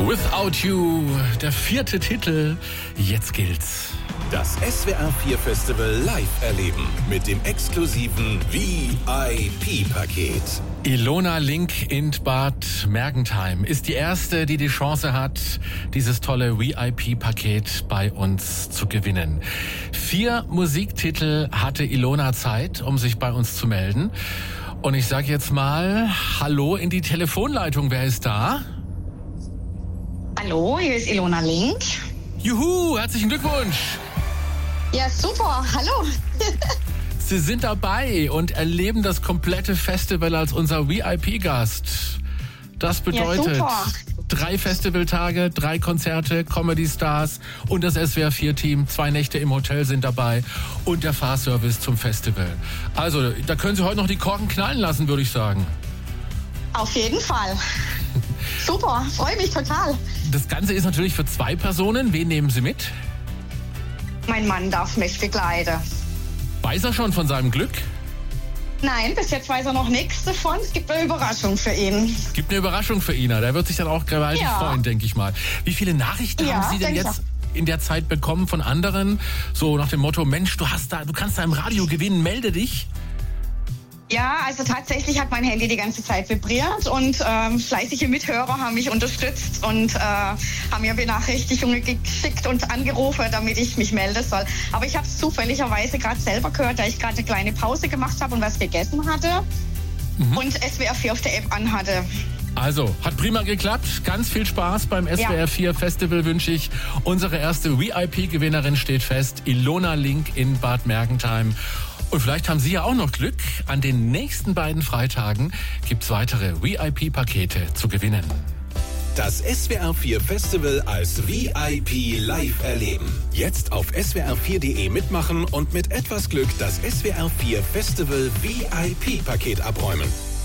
Without You, der 4. Titel. Jetzt gilt's. Das SWR 4 Festival live erleben mit dem exklusiven VIP-Paket. Ilona Link in Bad Mergentheim ist die erste, die die Chance hat, dieses tolle VIP-Paket bei uns zu gewinnen. 4 Musiktitel hatte Ilona Zeit, um sich bei uns zu melden. Und ich sage jetzt mal Hallo in die Telefonleitung. Wer ist da? Hallo, hier ist Ilona Link. Juhu, herzlichen Glückwunsch. Ja, super. Hallo. Sie sind dabei und erleben das komplette Festival als unser VIP-Gast. Das bedeutet 3 Festivaltage, 3 Konzerte, Comedy-Stars und das SWR 4-Team. 2 Nächte im Hotel sind dabei und der Fahrservice zum Festival. Also, da können Sie heute noch die Korken knallen lassen, würde ich sagen. Auf jeden Fall. Super, freue mich total. Das Ganze ist natürlich für 2 Personen. Wen nehmen Sie mit? Mein Mann darf mich begleiten. Weiß er schon von seinem Glück? Nein, bis jetzt weiß er noch nichts davon. Es gibt eine Überraschung für ihn. Gibt eine Überraschung für ihn. Der wird sich dann auch gewaltig freuen, denke ich mal. Wie viele Nachrichten haben Sie denn jetzt in der Zeit bekommen von anderen? So nach dem Motto, Mensch, du kannst da im Radio gewinnen, melde dich. Ja, also tatsächlich hat mein Handy die ganze Zeit vibriert und fleißige Mithörer haben mich unterstützt und haben mir Benachrichtigungen geschickt und angerufen, damit ich mich melden soll. Aber ich habe es zufälligerweise gerade selber gehört, da ich gerade eine kleine Pause gemacht habe und was gegessen hatte und SWR 4 auf der App anhatte. Also, hat prima geklappt. Ganz viel Spaß beim SWR 4 Festival wünsche ich. Unsere erste VIP-Gewinnerin steht fest, Ilona Link in Bad Mergentheim. Und vielleicht haben Sie ja auch noch Glück. An den nächsten beiden Freitagen gibt's weitere VIP-Pakete zu gewinnen. Das SWR 4 Festival als VIP live erleben. Jetzt auf swr4.de mitmachen und mit etwas Glück das SWR 4 Festival VIP-Paket abräumen.